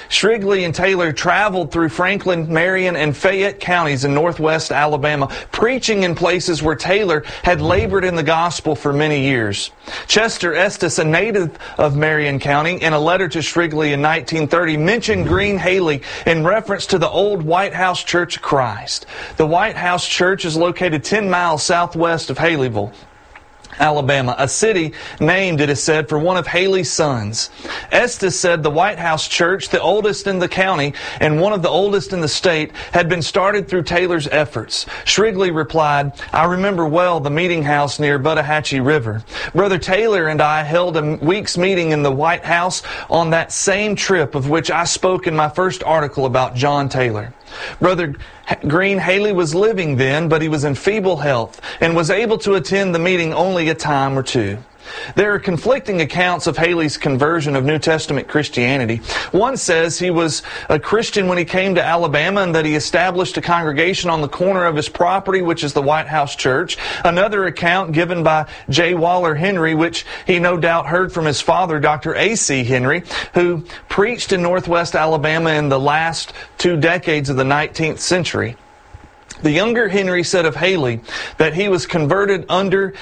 Shrigley and Taylor traveled through Franklin, Marion, and Fayette counties in northwest Alabama, preaching in places where Taylor had labored in the gospel for many years. Chester Estes, a native of Marion County, in a letter to Shrigley in 1930, mentioned Green Haley in reference to the old White House Church of Christ. The White House Church is located 10 miles southwest of Haleyville, Alabama, a city named, it is said, for one of Haley's sons. Estes said the White House Church, the oldest in the county and one of the oldest in the state, had been started through Taylor's efforts. Shrigley replied, "I remember well the meeting house near Buttahatchee River. Brother Taylor and I held a week's meeting in the White House on that same trip of which I spoke in my first article about John Taylor. Brother Green Haley was living then, but he was in feeble health and was able to attend the meeting only a time or two." There are conflicting accounts of Haley's conversion of New Testament Christianity. One says he was a Christian when he came to Alabama and that he established a congregation on the corner of his property, which is the White House Church. Another account given by J. Waller Henry, which he no doubt heard from his father, Dr. A.C. Henry, who preached in northwest Alabama in the last 2 decades of the 19th century. The younger Henry said of Haley that he was converted under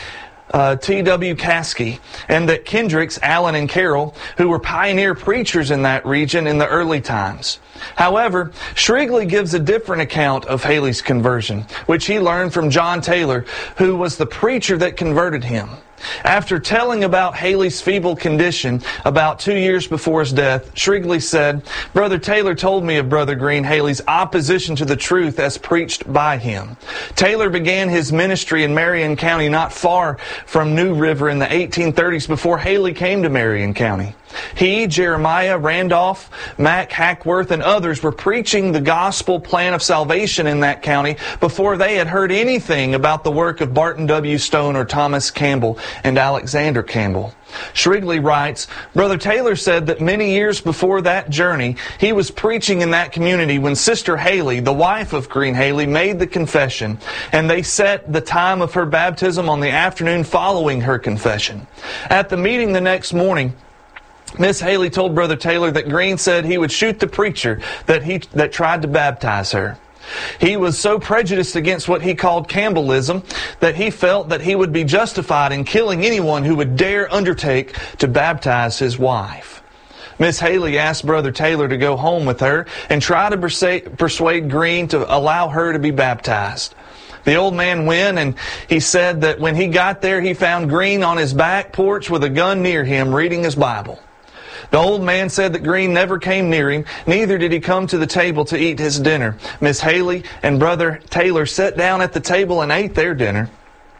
T.W. Caskey, and that Kendricks, Allen, and Carroll, who were pioneer preachers in that region in the early times. However, Shrigley gives a different account of Haley's conversion, which he learned from John Taylor, who was the preacher that converted him. After telling about Haley's feeble condition about 2 years before his death, Shrigley said, "Brother Taylor told me of Brother Green Haley's opposition to the truth as preached by him. Taylor began his ministry in Marion County not far from New River in the 1830s before Haley came to Marion County. He, Jeremiah, Randolph, Mack, Hackworth, and others were preaching the gospel plan of salvation in that county before they had heard anything about the work of Barton W. Stone or Thomas Campbell and Alexander Campbell." Shrigley writes, "Brother Taylor said that many years before that journey, he was preaching in that community when Sister Haley, the wife of Green Haley, made the confession, and they set the time of her baptism on the afternoon following her confession. At the meeting the next morning, Miss Haley told Brother Taylor that Green said he would shoot the preacher that tried to baptize her. He was so prejudiced against what he called Campbellism that he felt that he would be justified in killing anyone who would dare undertake to baptize his wife. Miss Haley asked Brother Taylor to go home with her and try to persuade Green to allow her to be baptized. The old man went, and he said that when he got there, he found Green on his back porch with a gun near him reading his Bible. The old man said that Green never came near him, neither did he come to the table to eat his dinner. Miss Haley and Brother Taylor sat down at the table and ate their dinner.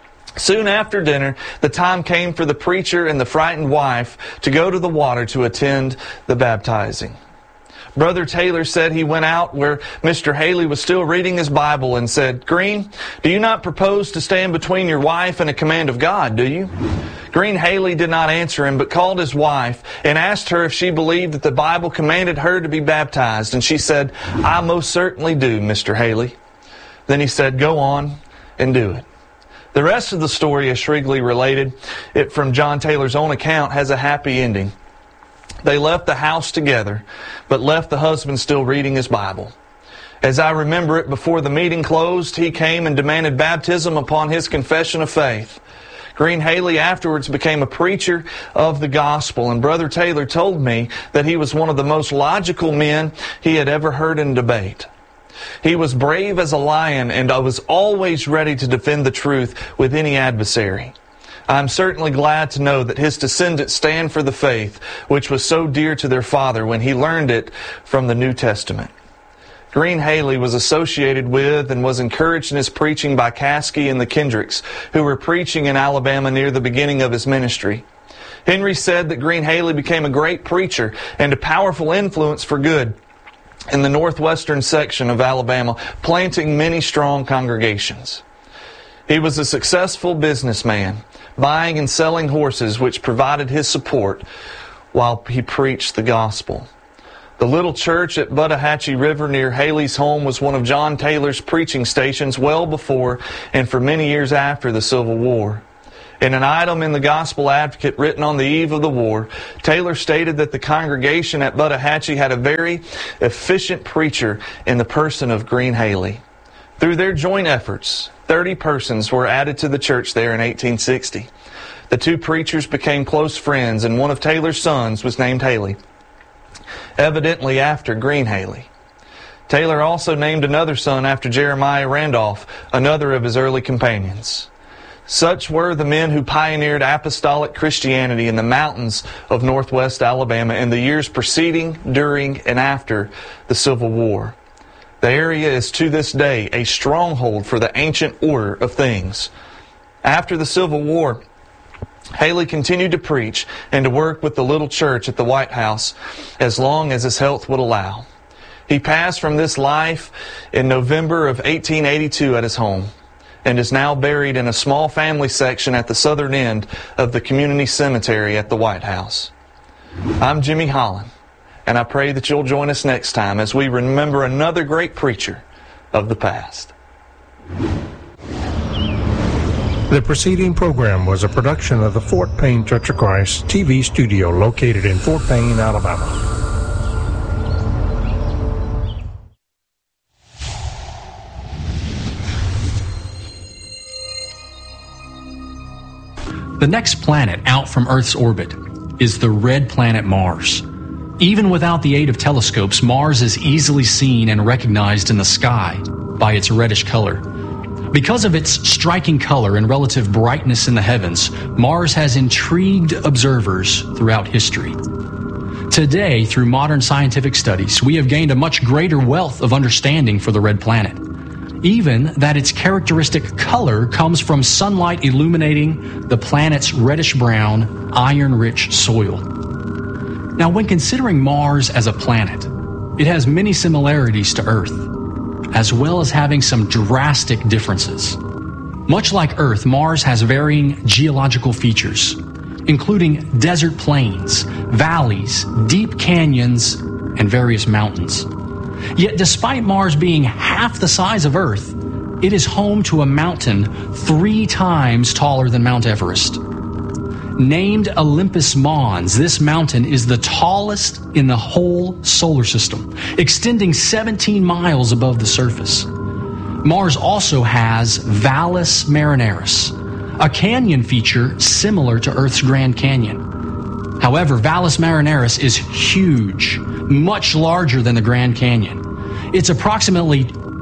Soon after dinner, the time came for the preacher and the frightened wife to go to the water to attend the baptizing. Brother Taylor said he went out where Mr. Haley was still reading his Bible and said, 'Green, do you not propose to stand between your wife and a command of God, do you?' Green Haley did not answer him, but called his wife and asked her if she believed that the Bible commanded her to be baptized. And she said, 'I most certainly do, Mr. Haley.' Then he said, 'Go on and do it.'" The rest of the story, as Shrigley related it from John Taylor's own account, has a happy ending. They left the house together, but left the husband still reading his Bible. As I remember it, before the meeting closed, he came and demanded baptism upon his confession of faith. Green Haley afterwards became a preacher of the gospel, and Brother Taylor told me that he was one of the most logical men he had ever heard in debate. He was brave as a lion, and I was always ready to defend the truth with any adversary. I'm certainly glad to know that his descendants stand for the faith which was so dear to their father when he learned it from the New Testament. Green Haley was associated with and was encouraged in his preaching by Caskey and the Kendricks, who were preaching in Alabama near the beginning of his ministry. Henry said that Green Haley became a great preacher and a powerful influence for good in the northwestern section of Alabama, planting many strong congregations. He was a successful businessman, buying and selling horses, which provided his support while he preached the gospel. The little church at Buttahatchee River near Haley's home was one of John Taylor's preaching stations well before and for many years after the Civil War. In an item in the Gospel Advocate written on the eve of the war, Taylor stated that the congregation at Buttahatchee had a very efficient preacher in the person of Green Haley. Through their joint efforts, 30 persons were added to the church there in 1860. The two preachers became close friends, and one of Taylor's sons was named Haley, evidently after Green Haley. Taylor also named another son after Jeremiah Randolph, another of his early companions. Such were the men who pioneered apostolic Christianity in the mountains of northwest Alabama in the years preceding, during, and after the Civil War. The area is to this day a stronghold for the ancient order of things. After the Civil War, Haley continued to preach and to work with the little church at the White House as long as his health would allow. He passed from this life in November of 1882 at his home, and is now buried in a small family section at the southern end of the community cemetery at the White House. I'm Jimmy Holland, and I pray that you'll join us next time as we remember another great preacher of the past. The preceding program was a production of the Fort Payne Church of Christ TV studio located in Fort Payne, Alabama. The next planet out from Earth's orbit is the red planet Mars. Even without the aid of telescopes, Mars is easily seen and recognized in the sky by its reddish color. Because of its striking color and relative brightness in the heavens, Mars has intrigued observers throughout history. Today, through modern scientific studies, we have gained a much greater wealth of understanding for the red planet. Even that its characteristic color comes from sunlight illuminating the planet's reddish-brown, iron-rich soil. Now, when considering Mars as a planet, it has many similarities to Earth, as well as having some drastic differences. Much like Earth, Mars has varying geological features, including desert plains, valleys, deep canyons, and various mountains. Yet despite Mars being half the size of Earth, it is home to a mountain 3 times taller than Mount Everest. Named Olympus Mons, this mountain is the tallest in the whole solar system, extending 17 miles above the surface. Mars also has Valles Marineris, a canyon feature similar to Earth's Grand Canyon. However, Valles Marineris is huge, much larger than the Grand Canyon. It's approximately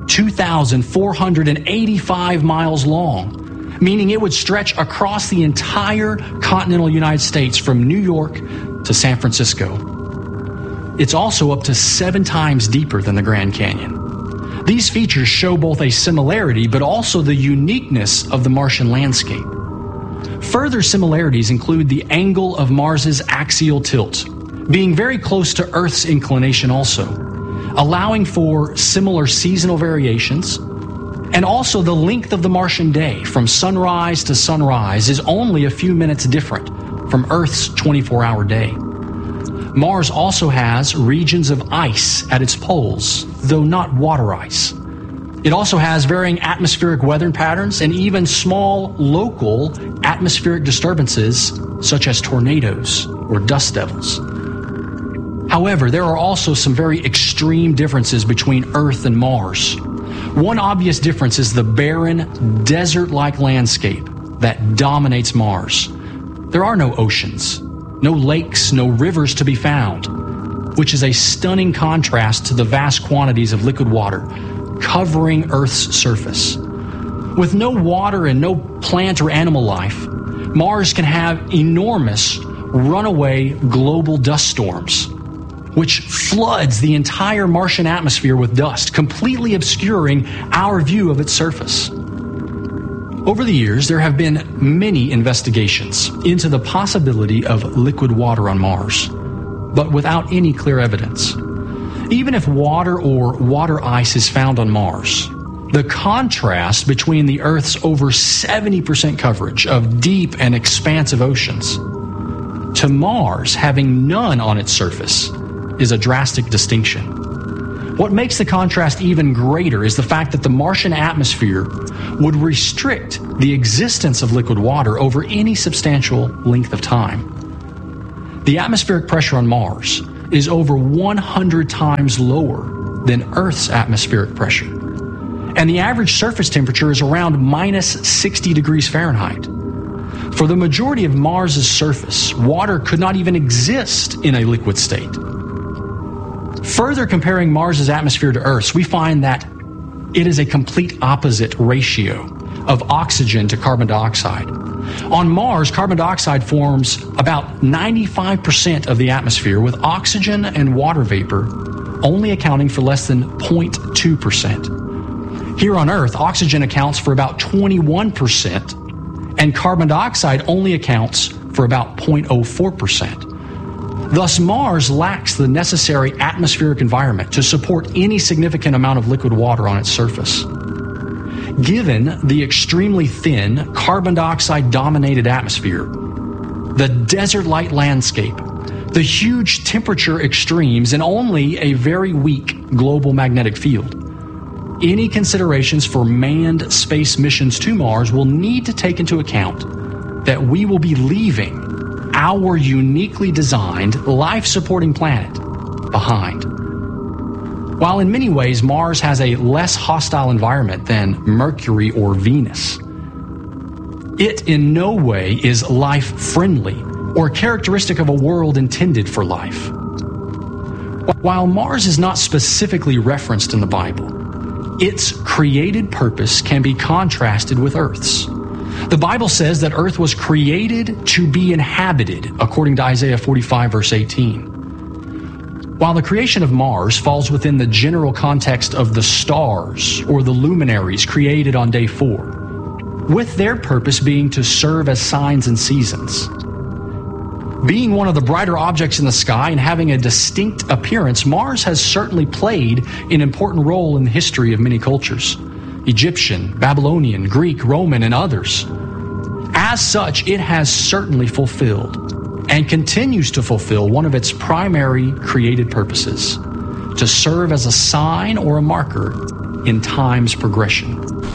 2,485 miles long, meaning it would stretch across the entire continental United States from New York to San Francisco. It's also up to 7 times deeper than the Grand Canyon. These features show both a similarity but also the uniqueness of the Martian landscape. Further similarities include the angle of Mars's axial tilt, being very close to Earth's inclination also, allowing for similar seasonal variations, and also the length of the Martian day from sunrise to sunrise is only a few minutes different from Earth's 24-hour day. Mars also has regions of ice at its poles, though not water ice. It also has varying atmospheric weather patterns and even small local atmospheric disturbances such as tornadoes or dust devils. However, there are also some very extreme differences between Earth and Mars. One obvious difference is the barren, desert-like landscape that dominates Mars. There are no oceans, no lakes, no rivers to be found, which is a stunning contrast to the vast quantities of liquid water covering Earth's surface. With no water and no plant or animal life, Mars can have enormous runaway global dust storms, which floods the entire Martian atmosphere with dust, completely obscuring our view of its surface. Over the years, there have been many investigations into the possibility of liquid water on Mars, but without any clear evidence. Even if water or water ice is found on Mars, the contrast between the Earth's over 70% coverage of deep and expansive oceans to Mars having none on its surface is a drastic distinction. What makes the contrast even greater is the fact that the Martian atmosphere would restrict the existence of liquid water over any substantial length of time. The atmospheric pressure on Mars is over 100 times lower than Earth's atmospheric pressure, and the average surface temperature is around minus 60 degrees Fahrenheit. For the majority of Mars's surface, water could not even exist in a liquid state. Further comparing Mars's atmosphere to Earth's, we find that it is a complete opposite ratio of oxygen to carbon dioxide. On Mars, carbon dioxide forms about 95% of the atmosphere, with oxygen and water vapor only accounting for less than 0.2%. Here on Earth, oxygen accounts for about 21%, and carbon dioxide only accounts for about 0.04%. Thus, Mars lacks the necessary atmospheric environment to support any significant amount of liquid water on its surface. Given the extremely thin, carbon dioxide-dominated atmosphere, the desert-like landscape, the huge temperature extremes, and only a very weak global magnetic field, any considerations for manned space missions to Mars will need to take into account that we will be leaving our uniquely designed life-supporting planet behind. While in many ways Mars has a less hostile environment than Mercury or Venus, it in no way is life-friendly or characteristic of a world intended for life. While Mars is not specifically referenced in the Bible, its created purpose can be contrasted with Earth's. The Bible says that Earth was created to be inhabited, according to Isaiah 45, verse 18. While the creation of Mars falls within the general context of the stars or the luminaries created on day 4, with their purpose being to serve as signs and seasons. Being one of the brighter objects in the sky and having a distinct appearance, Mars has certainly played an important role in the history of many cultures: Egyptian, Babylonian, Greek, Roman, and others. As such, it has certainly fulfilled and continues to fulfill one of its primary created purposes: to serve as a sign or a marker in time's progression.